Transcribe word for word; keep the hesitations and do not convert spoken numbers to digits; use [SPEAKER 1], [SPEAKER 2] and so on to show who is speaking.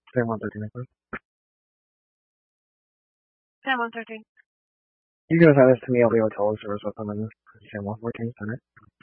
[SPEAKER 1] Say one thirteen, please.
[SPEAKER 2] Say one thirteen.
[SPEAKER 1] You can assign this to me. I'll be able to tell the service what time it is. Say one fourteen, sorry.